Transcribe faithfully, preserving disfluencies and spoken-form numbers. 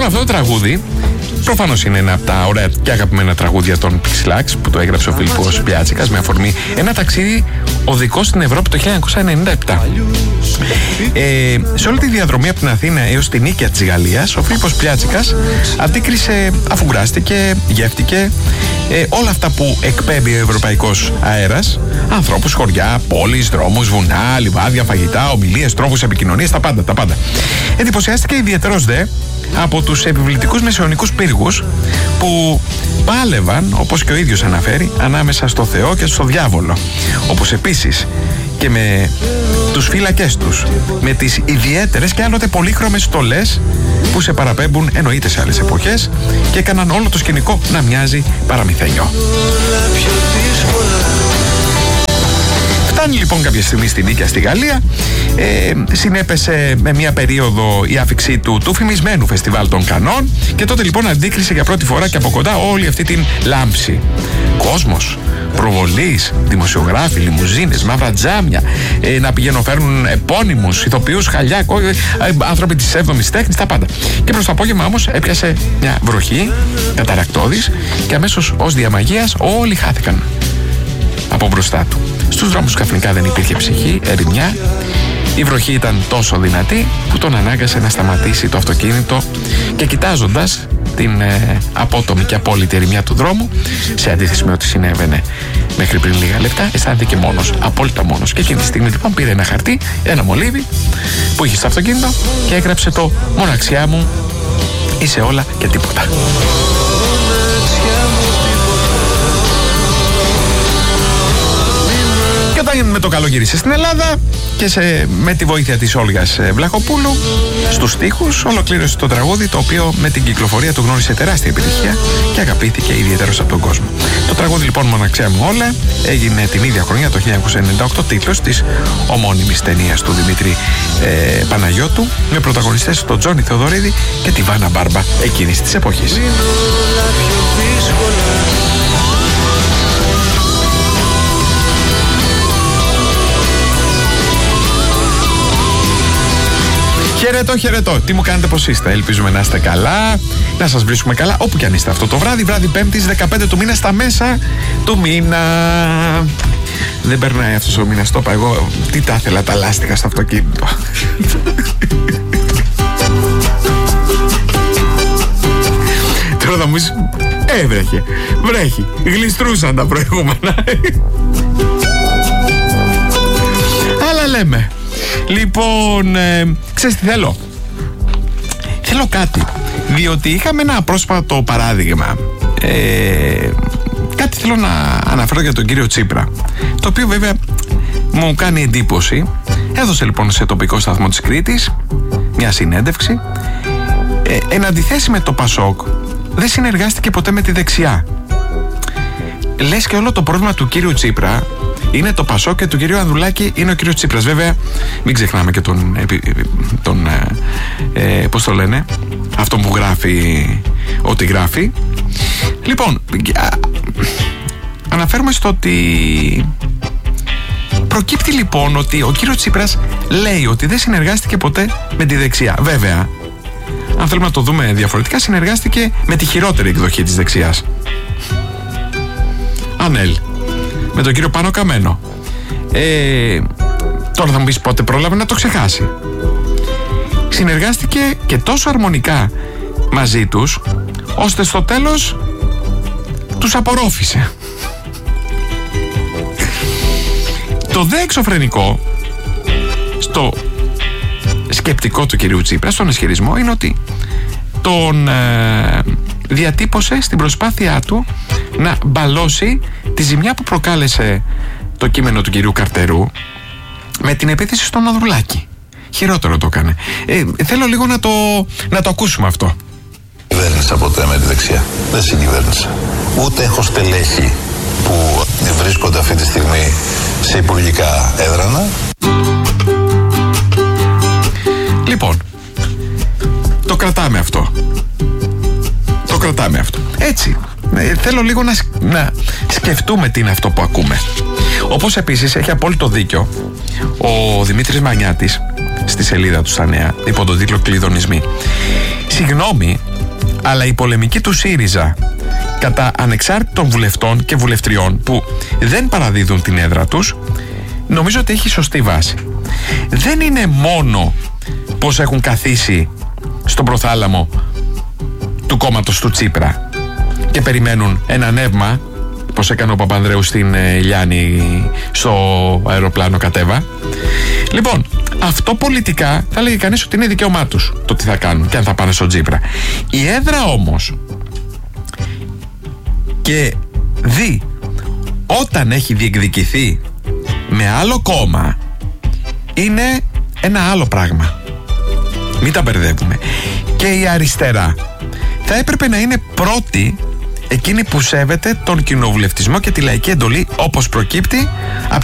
αυτό το τραγούδι προφανώς είναι ένα από τα ωραία και αγαπημένα τραγούδια των Pixelax που το έγραψε ο Φίλιππος Πιάτσικας με αφορμή ένα ταξίδι οδικό στην Ευρώπη το χίλια εννιακόσια ενενήντα επτά. Ε, σε όλη τη διαδρομή από την Αθήνα έως την Νίκαια της Γαλλίας, ο Φίλιππος Πιάτσικας αντίκρισε, αφουγκράστηκε, γεύτηκε ε, όλα αυτά που εκπέμπει ο ευρωπαϊκός αέρας, ανθρώπους, χωριά, πόλεις, δρόμους, βουνά, λιβάδια, φαγητά, ομιλίες, τρόπους επικοινωνίας, τα πάντα, τα πάντα. Εντυπωσιάστηκε ιδιαίτερος δε από τους επιβλητικούς μεσαιωνικούς πύργους που πάλευαν, όπως και ο ίδιος αναφέρει, ανάμεσα στο Θεό και στο διάβολο, όπως επίσης και με τους φύλακές τους, με τις ιδιαίτερες και άλλοτε πολύχρωμες στολές που σε παραπέμπουν εννοείται σε άλλες εποχές και έκαναν όλο το σκηνικό να μοιάζει παραμυθένιο. Φτάνει λοιπόν κάποια στιγμή στη Νίκαια στη Γαλλία, ε, συνέπεσε με μια περίοδο η άφιξή του του φημισμένου φεστιβάλ των Κανών και τότε λοιπόν αντίκρισε για πρώτη φορά και από κοντά όλη αυτή την λάμψη. Κόσμος, προβολείς, δημοσιογράφοι, λιμουζίνες, μαύρα τζάμια, ε, να πηγαίνουν φέρνουν επώνυμους, ηθοποιούς, χαλιά, ε, άνθρωποι της έβδομης τέχνης, τα πάντα. Και προς το απόγευμα όμως έπιασε μια βροχή καταρακτώδης και αμέσως ως διαμαγείας όλοι χάθηκαν από μπροστά του. Στους δρόμους ξαφνικά δεν υπήρχε ψυχή, ερημιά. Η βροχή ήταν τόσο δυνατή που τον ανάγκασε να σταματήσει το αυτοκίνητο και κοιτάζοντας την ε, απότομη και απόλυτη ερημιά του δρόμου, σε αντίθεση με ό,τι συνέβαινε μέχρι πριν λίγα λεπτά, αισθάνθηκε μόνος, απόλυτα μόνος. Και εκείνη τη στιγμή λοιπόν πήρε ένα χαρτί, ένα μολύβι που είχε στο αυτοκίνητο και έγραψε το «Μοναξιά μου, είσαι όλα και τίποτα». Και όταν με το καλό γύρισε στην Ελλάδα και σε, με τη βοήθεια της Όλγας Βλαχοπούλου στους στίχους ολοκλήρωσε το τραγούδι, το οποίο με την κυκλοφορία του γνώρισε τεράστια επιτυχία και αγαπήθηκε ιδιαίτερος από τον κόσμο. Το τραγούδι λοιπόν «Μοναξιά μου όλα» έγινε την ίδια χρονιά, το χίλια εννιακόσια ενενήντα οκτώ, τίτλος της ομώνυμης ταινίας του Δημήτρη ε, Παναγιώτου, με πρωταγωνιστές τον Τζόνι Θεοδωρίδη και τη Βάνα Μπάρμπα εκείνης της εποχής. Χαιρετώ, χαιρετώ. Τι μου κάνετε, πώς είστε? Ελπίζουμε να είστε καλά, να σας βρίσκουμε καλά όπου κι αν είστε αυτό το βράδυ. Βράδυ Πέμπτης, δεκαπέντε του μήνα, στα μέσα του μήνα. Δεν περνάει αυτός ο μήνας, το είπα εγώ. Τι τα ήθελα τα λάστιχα στο αυτοκίνητο. Τώρα θα μου πεις, έβρεχε, βρέχει, γλιστρούσαν τα προηγούμενα. Αλλά λέμε. Λοιπόν, ε, ξέρεις τι θέλω? Θέλω κάτι. Διότι είχαμε ένα πρόσφατο παράδειγμα. Ε, κάτι θέλω να αναφέρω για τον κύριο Τσίπρα, το οποίο βέβαια μου κάνει εντύπωση. Έδωσε λοιπόν σε τοπικό σταθμό της Κρήτης μια συνέντευξη. ε, Εν αντιθέσει με το Πασόκ, δεν συνεργάστηκε ποτέ με τη δεξιά. Λες και όλο το πρόβλημα του κύριου Τσίπρα είναι το Πασόκ και του κυρίου Ανδρουλάκη είναι ο κύριος Τσίπρας. Βέβαια, μην ξεχνάμε και τον, τον ε, ε, πώς το λένε, αυτόν που γράφει ό,τι γράφει. Λοιπόν, α, αναφέρουμε στο ότι προκύπτει λοιπόν ότι ο κύριος Τσίπρας λέει ότι δεν συνεργάστηκε ποτέ με τη δεξιά. Βέβαια, αν θέλουμε να το δούμε διαφορετικά, συνεργάστηκε με τη χειρότερη εκδοχή της δεξιάς. Ανέλ, με τον κύριο Πάνο Καμένο. Ε, τώρα θα μου πεις πότε πρόλαβε να το ξεχάσει. Συνεργάστηκε και τόσο αρμονικά μαζί τους, ώστε στο τέλος τους απορρόφησε. Το δε εξωφρενικό στο σκεπτικό του κυρίου Τσίπρα, στον ισχυρισμό, είναι ότι τον ε, διατύπωσε στην προσπάθειά του να μπαλώσει τη ζημιά που προκάλεσε το κείμενο του κυρίου Καρτερού με την επίθεση στον Ανδρουλάκη. Χειρότερο το έκανε. Ε, θέλω λίγο να το, να το ακούσουμε αυτό. Κυβέρνησα ποτέ με τη δεξιά. Δεν συγκυβέρνησα. Ούτε έχω στελέχη που βρίσκονται αυτή τη στιγμή σε υπουργικά έδρανα. Λοιπόν, το κρατάμε αυτό. Το κρατάμε αυτό. Έτσι. Ε, θέλω λίγο να, να σκεφτούμε τι είναι αυτό που ακούμε. Όπως επίσης έχει απόλυτο δίκιο ο Δημήτρης Μανιάτης στη σελίδα του στα Νέα, υπό τον τίτλο «Κλειδονισμοί». Συγγνώμη, Αλλά η πολεμική του ΣΥΡΙΖΑ κατά ανεξάρτητων βουλευτών και βουλευτριών που δεν παραδίδουν την έδρα τους, νομίζω ότι έχει σωστή βάση. Δεν είναι μόνο πως έχουν καθίσει στον προθάλαμο του κόμματος του Τσίπρα και περιμένουν ένα νεύμα, πως έκανε ο Παπανδρέου στην ε, Λιάννη στο αεροπλάνο κατέβα. Λοιπόν, αυτό πολιτικά θα λέγει κανείς ότι είναι δικαίωμά τους το τι θα κάνουν και αν θα πάνε στο Τσίπρα. Η έδρα όμως, και δει όταν έχει διεκδικηθεί με άλλο κόμμα, είναι ένα άλλο πράγμα. Μην τα μπερδεύουμε. Και η αριστερά θα έπρεπε να είναι πρώτη, εκείνη που σέβεται τον κοινοβουλευτισμό και τη λαϊκή εντολή, όπως προκύπτει από